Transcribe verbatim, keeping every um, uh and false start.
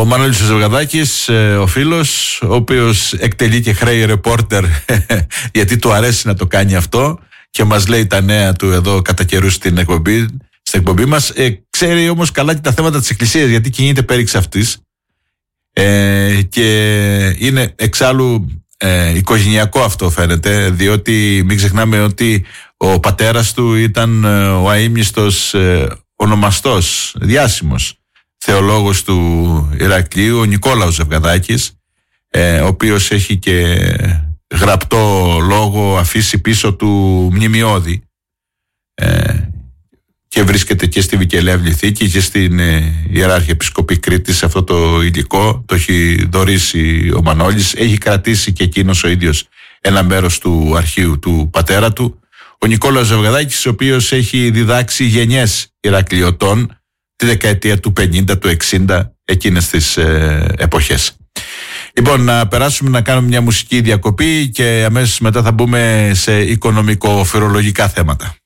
Ο Μανώλης Ζευγαδάκης, ο φίλος, ο οποίος εκτελεί και χρέη ρεπόρτερ γιατί του αρέσει να το κάνει αυτό και μας λέει τα νέα του εδώ κατά καιρούς στην εκπομπή, στην εκπομπή μας. Ε, ξέρει όμως καλά και τα θέματα της Εκκλησίας, γιατί κινείται πέριξ αυτής ε, και είναι εξάλλου ε, οικογενειακό αυτό φαίνεται, διότι μην ξεχνάμε ότι ο πατέρας του ήταν ε, ο αείμνηστος ε, ονομαστός, διάσημος θεολόγος του Ηρακλείου, ο Νικόλαος Ζευγαδάκης, ε, ο οποίος έχει και γραπτό λόγο αφήσει πίσω του μνημειώδη ε, και βρίσκεται και στη Βικελεύλη Θήκη και στην ε, Ιεράρχη Επισκοπή Κρήτης. Αυτό το υλικό το έχει δωρήσει ο Μανώλης, έχει κρατήσει και εκείνος ο ίδιος ένα μέρος του αρχείου του πατέρα του, ο Νικόλαος Ζευγαδάκης, ο οποίος έχει διδάξει γενιές Ηρακλειωτών τη δεκαετία του πενήντα, του εξήντα, εκείνες τις ε, εποχές. Λοιπόν, να περάσουμε να κάνουμε μια μουσική διακοπή και αμέσως μετά θα μπούμε σε οικονομικο-φορολογικά θέματα.